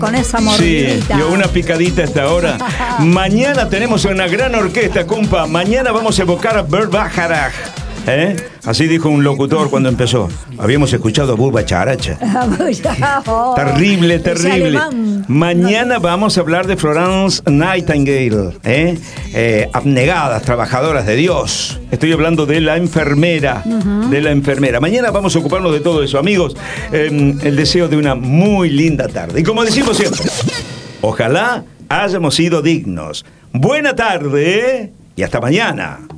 con esa Sí, mordidita. y una picadita a esta hora. Mañana tenemos una gran orquesta, compa. Mañana vamos a evocar a Burt Bacharach. Así dijo un locutor cuando empezó. Habíamos escuchado a Burt Bacharach. Terrible, terrible. Mañana vamos a hablar de Florence Nightingale, abnegadas, trabajadoras de Dios. Estoy hablando de la enfermera, de la enfermera. Mañana vamos a ocuparnos de todo eso, amigos. El deseo de una muy linda tarde. Y como decimos siempre, ojalá hayamos sido dignos. Buena tarde y hasta mañana.